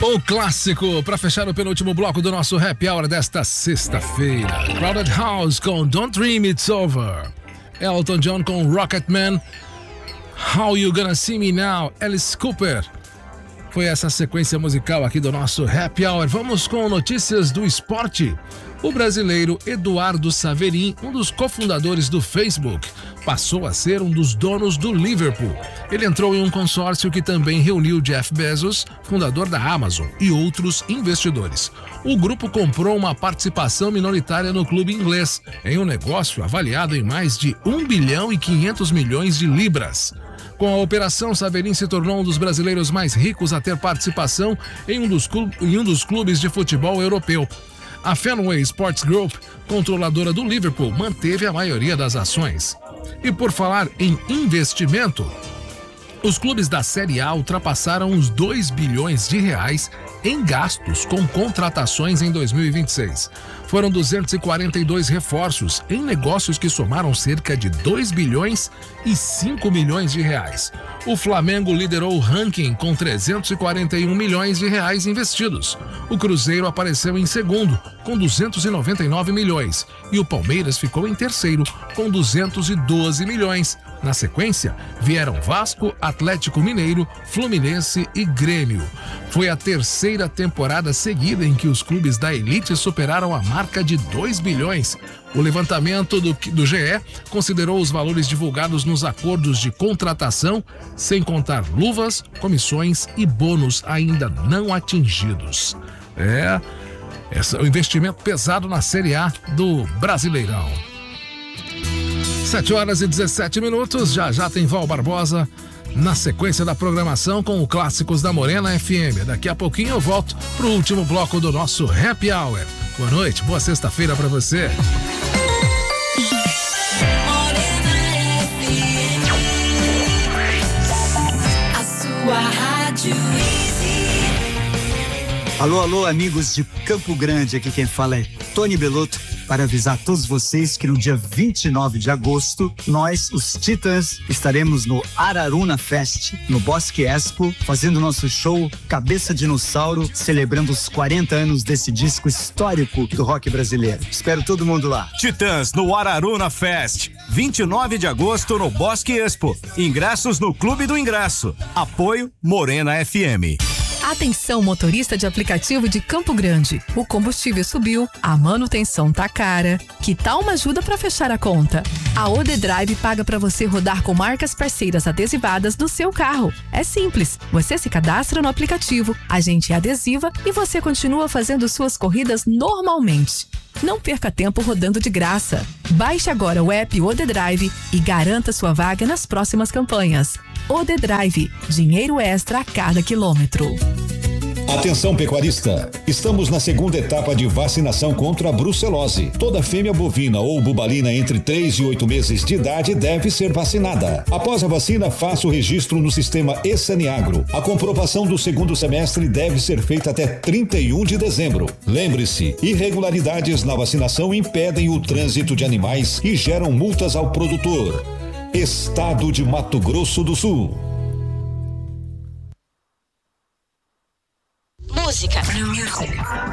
O clássico para fechar o penúltimo bloco do nosso Happy Hour desta sexta-feira. Crowded House com Don't Dream It's Over. Elton John com Rocketman. How You Gonna See Me Now, Alice Cooper. Foi essa sequência musical aqui do nosso Happy Hour. Vamos com notícias do esporte. O brasileiro Eduardo Saverin, um dos cofundadores do Facebook, passou a ser um dos donos do Liverpool. Ele entrou em um consórcio que também reuniu Jeff Bezos, fundador da Amazon, e outros investidores. O grupo comprou uma participação minoritária no clube inglês, em um negócio avaliado em mais de 1 bilhão e 500 milhões de libras. Com a operação, Saverin se tornou um dos brasileiros mais ricos a ter participação em um dos clubes de futebol europeu. A Fenway Sports Group, controladora do Liverpool, manteve a maioria das ações. E por falar em investimento, os clubes da Série A ultrapassaram os 2 bilhões de reais em gastos com contratações em 2026. Foram 242 reforços em negócios que somaram cerca de 2 bilhões e 5 milhões de reais. O Flamengo liderou o ranking com 341 milhões de reais investidos. O Cruzeiro apareceu em segundo, com 299 milhões. E o Palmeiras ficou em terceiro, com 212 milhões. Na sequência, vieram Vasco, Atlético Mineiro, Fluminense e Grêmio. Foi a terceira temporada seguida em que os clubes da elite superaram a marca de 2 bilhões. O levantamento do GE considerou os valores divulgados nos acordos de contratação, sem contar luvas, comissões e bônus ainda não atingidos. Esse é o investimento pesado na Série A do Brasileirão. 7h17, já tem Val Barbosa na sequência da programação com o Clássicos da Morena FM. Daqui a pouquinho eu volto pro último bloco do nosso Happy Hour. Boa noite, boa sexta-feira pra você. A sua rádio. Alô, amigos de Campo Grande, aqui quem fala é Tony Belotto, para avisar a todos vocês que no dia 29 de agosto, nós, os Titãs, estaremos no Araruna Fest, no Bosque Expo, fazendo nosso show Cabeça Dinossauro, celebrando os 40 anos desse disco histórico do rock brasileiro. Espero todo mundo lá. Titãs no Araruna Fest, 29 de agosto no Bosque Expo. Ingressos no Clube do Ingresso. Apoio Morena FM. Atenção, motorista de aplicativo de Campo Grande. O combustível subiu, a manutenção tá cara. Que tal uma ajuda para fechar a conta? A OD Drive paga para você rodar com marcas parceiras adesivadas do seu carro. É simples. Você se cadastra no aplicativo, a gente adesiva e você continua fazendo suas corridas normalmente. Não perca tempo rodando de graça. Baixe agora o app OD Drive e garanta sua vaga nas próximas campanhas. OD Drive, dinheiro extra a cada quilômetro. Atenção pecuarista, estamos na segunda etapa de vacinação contra a brucelose. Toda fêmea bovina ou bubalina entre 3 e 8 meses de idade deve ser vacinada. Após a vacina, faça o registro no sistema Essaniagro. A comprovação do segundo semestre deve ser feita até 31 de dezembro. Lembre-se, irregularidades na vacinação impedem o trânsito de animais e geram multas ao produtor. Estado de Mato Grosso do Sul. Música.